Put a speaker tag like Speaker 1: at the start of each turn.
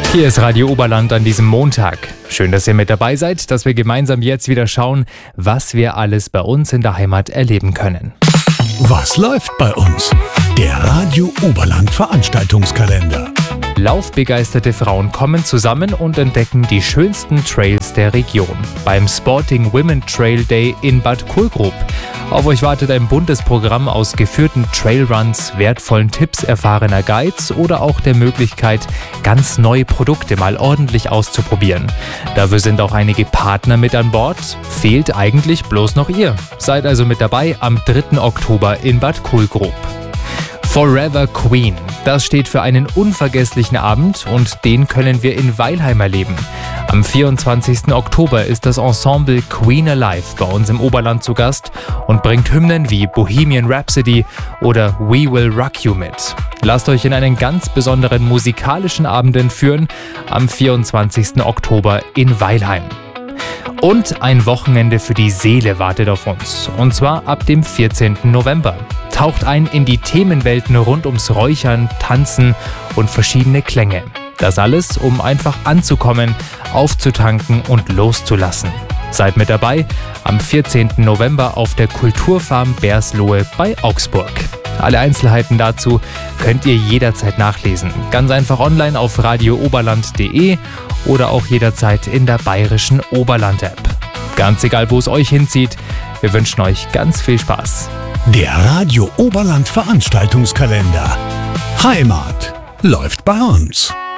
Speaker 1: Hier ist Radio Oberland an diesem Montag. Schön, dass ihr mit dabei seid, dass wir gemeinsam jetzt wieder schauen, was wir alles bei uns in der Heimat erleben können.
Speaker 2: Was läuft bei uns? Der Radio Oberland Veranstaltungskalender.
Speaker 1: Laufbegeisterte Frauen kommen zusammen und entdecken die schönsten Trails der Region beim Sporting Women Trail Day in Bad Kohlgrub. Auf euch wartet ein buntes Programm aus geführten Trailruns, wertvollen Tipps erfahrener Guides oder auch der Möglichkeit, ganz neue Produkte mal ordentlich auszuprobieren. Dafür sind auch einige Partner mit an Bord. Fehlt eigentlich bloß noch ihr. Seid also mit dabei am 3. Oktober in Bad Kohlgrub. Forever Queen. Das steht für einen unvergesslichen Abend und den können wir in Weilheim erleben. Am 24. Oktober ist das Ensemble Queen Alive bei uns im Oberland zu Gast und bringt Hymnen wie Bohemian Rhapsody oder We Will Rock You mit. Lasst euch in einen ganz besonderen musikalischen Abend entführen am 24. Oktober in Weilheim. Und ein Wochenende für die Seele wartet auf uns. Und zwar ab dem 14. November. Taucht ein in die Themenwelten rund ums Räuchern, Tanzen und verschiedene Klänge. Das alles, um einfach anzukommen, aufzutanken und loszulassen. Seid mit dabei am 14. November auf der Kulturfarm Berslohe bei Augsburg. Alle Einzelheiten dazu könnt ihr jederzeit nachlesen. Ganz einfach online auf radiooberland.de oder auch jederzeit in der bayerischen Oberland-App. Ganz egal, wo es euch hinzieht, wir wünschen euch ganz viel Spaß.
Speaker 2: Der Radio Oberland Veranstaltungskalender. Heimat läuft bei uns.